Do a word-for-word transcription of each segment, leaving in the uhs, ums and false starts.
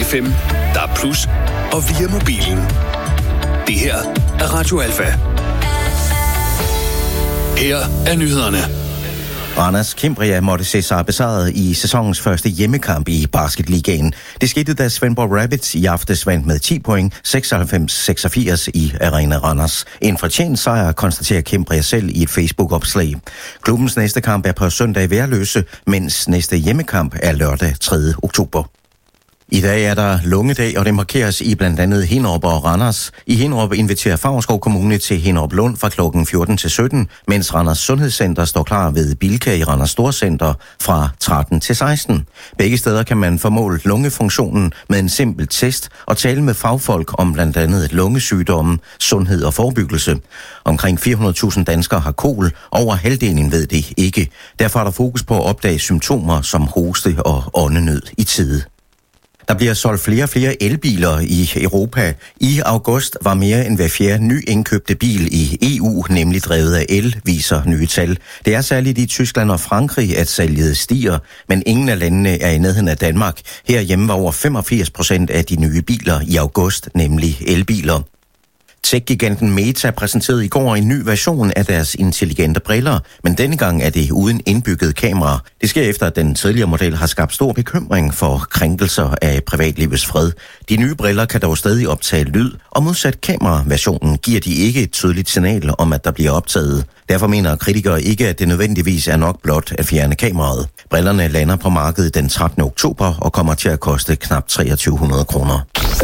F M, D A B plus, og via mobilen. Det her er Radio Alfa. Her er nyhederne. Randers Cimbria måtte se sig besejret i sæsonens første hjemmekamp i basketligaen. Det skete, da Svendborg Rabbits i aftes vandt med ti point, seksoghalvfems seksogfirs i Arena Randers. En fortjent sejr, konstaterer Cimbria selv i et Facebook-opslag. Klubbens næste kamp er på søndag i Værløse, mens næste hjemmekamp er lørdag tredje oktober. I dag er der lungedag, og det markeres i blandt andet Hinnerup og Randers. I Hinnerup inviterer Favrskov Kommune til Hinnerup Lund fra klokken fjorten til sytten, mens Randers Sundhedscenter står klar ved Bilka i Randers Storcenter fra tretten til seksten. Begge steder kan man få målt lungefunktionen med en simpel test og tale med fagfolk om blandt andet lungesygdomme, sundhed og forebyggelse. Omkring fire hundrede tusind danskere har kol, over halvdelen ved det ikke. Derfor er der fokus på at opdage symptomer som hoste og åndenød i tide. Der bliver solgt flere og flere elbiler i Europa. I august var mere end hver fjerde ny indkøbte bil i E U, nemlig drevet af el, viser nye tal. Det er særligt i Tyskland og Frankrig, at salget stiger, men ingen af landene er i nærheden af Danmark. Herhjemme var over femogfirs procent af de nye biler i august, nemlig elbiler. Tech-giganten Meta præsenterede i går en ny version af deres intelligente briller, men denne gang er det uden indbygget kamera. Det sker efter, at den tidligere model har skabt stor bekymring for krænkelser af privatlivets fred. De nye briller kan dog stadig optage lyd, og modsat kameraversionen giver de ikke et tydeligt signal om, at der bliver optaget. Derfor mener kritikere ikke, at det nødvendigvis er nok blot at fjerne kameraet. Brillerne lander på markedet den trettende oktober og kommer til at koste knap treogtyve hundrede kroner.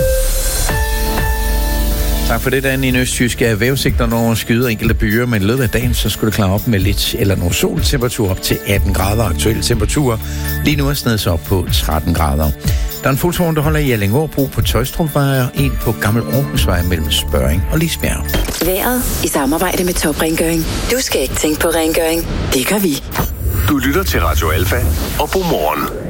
Tak for det, Dan. I Østjysk er vejrudsigter nogle skyder enkelte byer, men i løbet af dagen, så skulle det klare op med lidt eller nogle soltemperatur op til atten grader. Aktuelle temperaturer lige nu er snedet op på tretten grader. Der er en fuldtårn, der holder i Allingåbro på Tøjstrupvej og en på Gammel Aarhusvej mellem Spørring og Lisbjerg. Vejret i samarbejde med Top Rengøring. Du skal ikke tænke på rengøring. Det gør vi. Du lytter til Radio Alfa og Godmorgen.